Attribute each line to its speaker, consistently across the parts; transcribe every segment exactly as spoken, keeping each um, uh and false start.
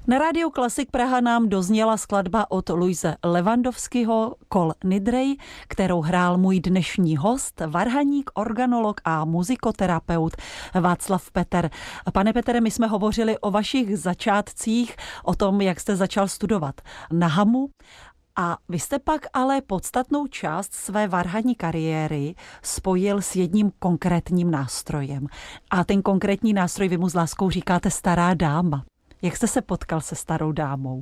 Speaker 1: Na rádiu Klasik Praha nám dozněla skladba od Luise Levandovského Kol Nidrej, kterou hrál můj dnešní host, varhaník, organolog a muzikoterapeut Václav Peter. Pane Petere, my jsme hovořili o vašich začátcích, o tom, jak jste začal studovat na Hamu. A vy jste pak ale podstatnou část své varhanní kariéry spojil s jedním konkrétním nástrojem. A ten konkrétní nástroj vy mu s láskou říkáte stará dáma. Jak jste se potkal se starou dámou?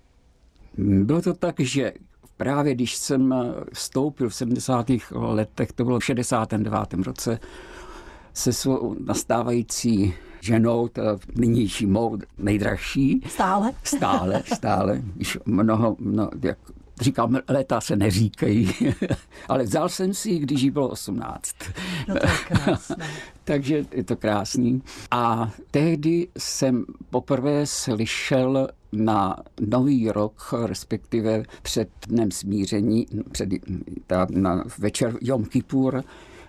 Speaker 2: Bylo to tak, že právě když jsem vstoupil v sedmdesátých letech, to bylo v šedesátém devátém roce, se svou nastávající ženou, ta nynější mou nejdražší.
Speaker 1: Stále?
Speaker 2: Stále, stále. Již mnoho, mnoho jak říkám, léta se neříkají, ale vzal jsem si ji, když jí bylo osmnáct.
Speaker 1: No to je krásné.
Speaker 2: Takže je to krásný. A tehdy jsem poprvé slyšel na Nový rok, respektive před dnem smíření, před, na večer Jom Kippur,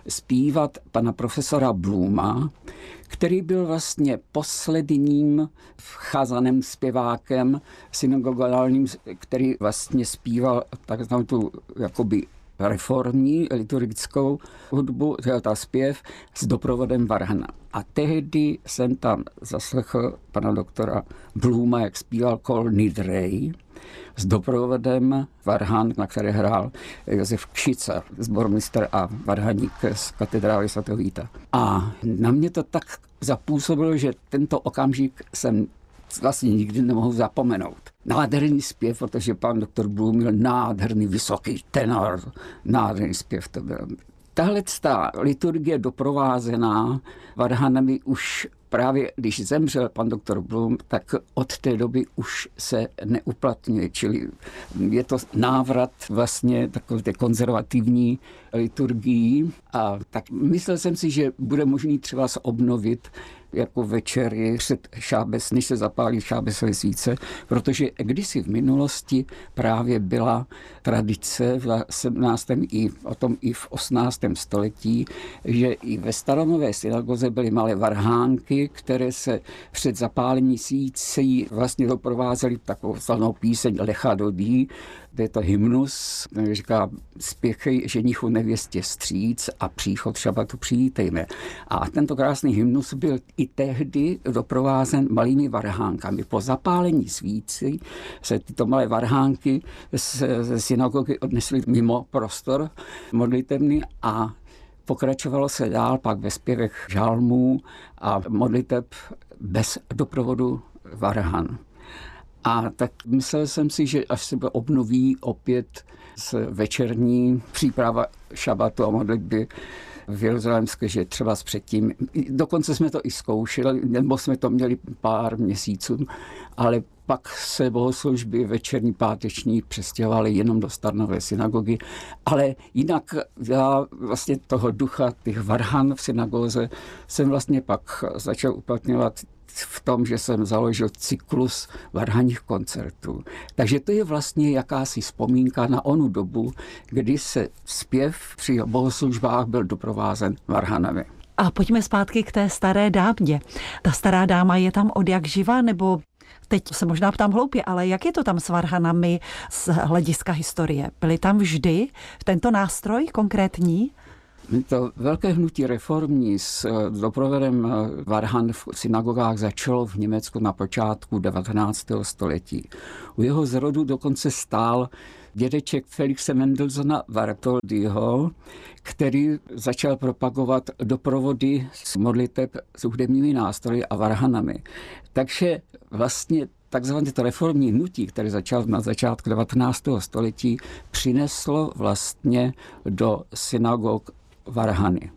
Speaker 2: zpívat pana profesora Bluma, který byl vlastně posledním chazanem zpěvákem synagogálním, který vlastně zpíval takzvanou tu jakoby reformní liturgickou hudbu, ta zpěv s doprovodem varhana. A tehdy jsem tam zaslechl pana doktora Bluma, jak zpíval Kol Nidrej s doprovodem varhan, na které hrál Josef Kšica, sbormistr a varhaník z katedrály svatého Víta. A na mě to tak zapůsobilo, že tento okamžik jsem vlastně nikdy nemohu zapomenout. Nádherný zpěv, protože pan doktor Blum měl nádherný vysoký tenor, nádherný zpěv to byl. Tahle liturgie doprovázená varhanami už právě když zemřel pan doktor Blum, tak od té doby už se neuplatňuje, čili je to návrat vlastně takové té konzervativní liturgii a tak myslel jsem si, že bude možný třeba se obnovit jako večery před šábes, než se zapálí šábesové svíce, protože kdysi v minulosti právě byla tradice v sedmnáctém i o tom i v osmnáctém století, že i ve staronové synagoze byly malé varhánky, které se před zapálením svící vlastně doprovázely takovou slavnou píseň Lecha Dodí, to je to hymnus, říká spěchej ženichu nevěstě stříc a příchod šabatu přivítejme. A tento krásný hymnus byl i tehdy doprovázen malými varhánkami. Po zapálení svíci se tyto malé varhánky ze synagogy odnesly mimo prostor modlitevny a pokračovalo se dál pak ve zpěvech žalmů a modliteb bez doprovodu varhan. A tak myslel jsem si, že až se obnoví opět večerní příprava šabatu a modlitby v Jeruzalémské, že třeba s předtím, dokonce jsme to i zkoušeli, nebo jsme to měli pár měsíců, ale pak se bohoslužby večerní páteční přestěhovaly jenom do starnové synagogy, ale jinak já vlastně toho ducha, těch varhan v synagoze jsem vlastně pak začal uplatňovat v tom, že jsem založil cyklus varhanních koncertů. Takže to je vlastně jakási vzpomínka na onu dobu, kdy se zpěv při bohoslužbách byl doprovázen varhanami.
Speaker 1: A pojďme zpátky k té staré dámě. Ta stará dáma je tam od jak živa, nebo teď se možná ptám hloupě, ale jak je to tam s varhanami z hlediska historie? Byly tam vždy tento nástroj konkrétní?
Speaker 2: To velké hnutí reformní s doprovodem varhan v synagogách začalo v Německu na počátku devatenáctého století. U jeho zrodu dokonce stál dědeček Felixe Mendelssohna Bartholdyho, který začal propagovat doprovody s modliteb s hudebními nástroji a varhanami. Takže vlastně takzvané to reformní hnutí, které začalo na začátku devatenáctého století, přineslo vlastně do synagog varhany.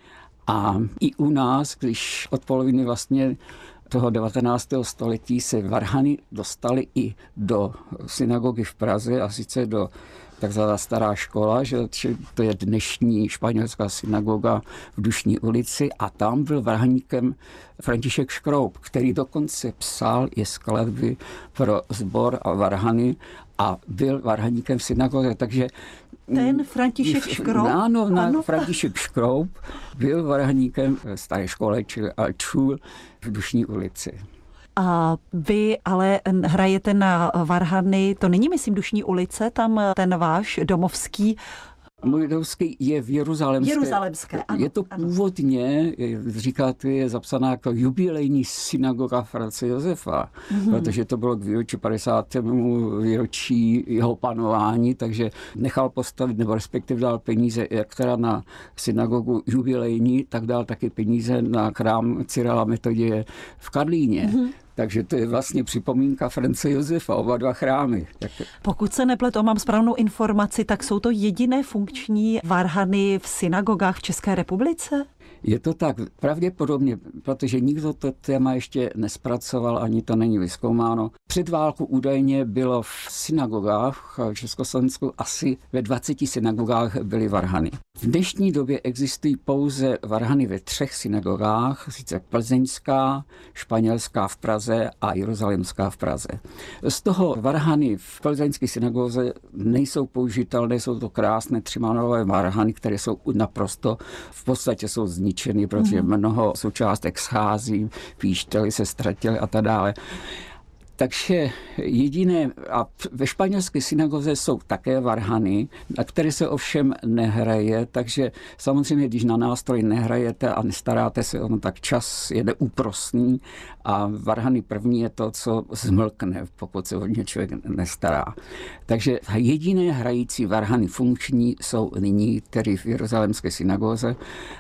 Speaker 2: A i u nás, když od poloviny vlastně toho devatenáctého století se varhany dostaly i do synagogy v Praze, a sice do takzvaná stará škola, že to je dnešní španělská synagoga v Dušní ulici, a tam byl varhaníkem František Škroub, který dokonce psal i skladby pro sbor a varhany a byl varhaníkem v synagoze, takže
Speaker 1: ten František Škroub?
Speaker 2: Ano, ano. František Škroub byl varhaníkem staré školy, čili Altschul v Dušní ulici.
Speaker 1: A vy ale hrajete na varhany, to není, myslím, Dušní ulice, tam ten váš domovský.
Speaker 2: Můj domovský je v Jeruzalemské.
Speaker 1: Jeruzalemské, ano.
Speaker 2: Je to původně, říkáte, je zapsaná jako jubilejní synagoga France Josefa, mm-hmm. protože to bylo k výročí padesátému výročí jeho panování, takže nechal postavit, nebo respektive dal peníze jak teda na synagogu jubilejní, tak dal taky peníze na chrám Cyrila Metoděje v Karlíně. Mm-hmm. Takže to je vlastně připomínka France Josefa, oba dva chrámy.
Speaker 1: Pokud se nepletu, mám správnou informaci, tak jsou to jediné funkční varhany v synagogách v České republice?
Speaker 2: Je to tak pravděpodobně, protože nikdo to téma ještě nespracoval, ani to není vyzkoumáno. Před válkou údajně bylo v synagogách v Československu asi ve dvaceti synagogách byly varhany. V dnešní době existují pouze varhany ve třech synagogách, sice plzeňská, španělská v Praze a jeruzalémská v Praze. Z toho varhany v plzeňské synagoze nejsou použitelné, jsou to krásné třimanové varhany, které jsou naprosto, v podstatě jsou zničeny, protože mnoho součástek schází, píštely se ztratily a tak dále. Takže jediné, a ve španělské synagoze jsou také varhany, na které se ovšem nehraje, takže samozřejmě, když na nástroj nehrajete a nestaráte se o no, tak čas je neúprosný a varhany první je to, co zmlkne, pokud se o ně člověk nestará. Takže jediné hrající varhany funkční jsou nyní tedy v jeruzalémské synagoze.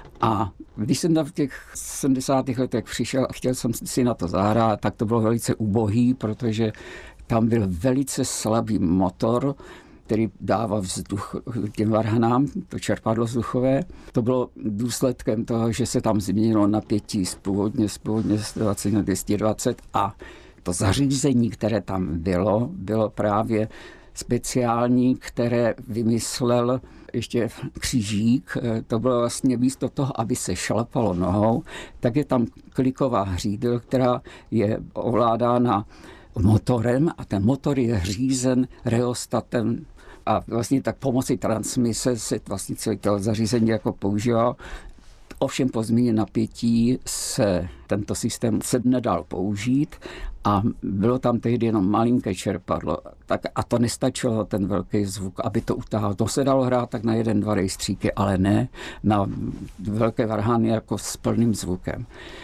Speaker 2: A když jsem tam v těch sedmdesátých letech přišel a chtěl jsem si na to zahrát, tak to bylo velice ubohý, protože tam byl velice slabý motor, který dává vzduch těm varhanám, to čerpadlo vzduchové. To bylo důsledkem toho, že se tam změnilo napětí z původně, z původně dvacet na dvě stě dvacet a to zařízení, které tam bylo, bylo právě speciální, které vymyslel ještě křižík. To bylo vlastně místo toho, aby se šlapalo nohou, tak je tam kliková hřídel, která je ovládána motorem a ten motor je řízen reostatem a vlastně tak pomocí transmise se vlastně celé to zařízení jako používal. Ovšem po změně napětí se tento systém se nedal použít a bylo tam tehdy jenom malinké čerpadlo. Tak a to nestačilo ten velký zvuk, aby to utáhlo. To se dalo hrát tak na jeden, dva rejstříky, ale ne na velké varhany jako s plným zvukem.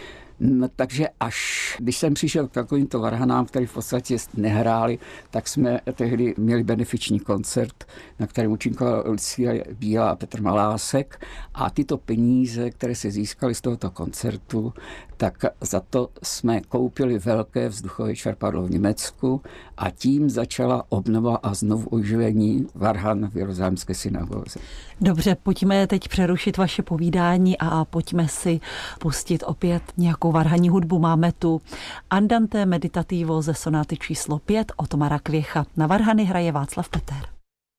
Speaker 2: No, takže až když jsem přišel k takovýmto varhanám, který v podstatě nehráli, tak jsme tehdy měli benefiční koncert, na kterém účinkoval Lucie Bílá a Petr Malásek a tyto peníze, které se získaly z tohoto koncertu, tak za to jsme koupili velké vzduchové čerpadlo v Německu a tím začala obnova a znovu oživení varhan v jeruzalémské synagoze.
Speaker 1: Dobře, pojďme teď přerušit vaše povídání a pojďme si pustit opět nějakou varhanní hudbu. Máme tu Andante meditativo ze sonáty číslo pět od Mara Kvěcha. Na varhany hraje Václav Peter.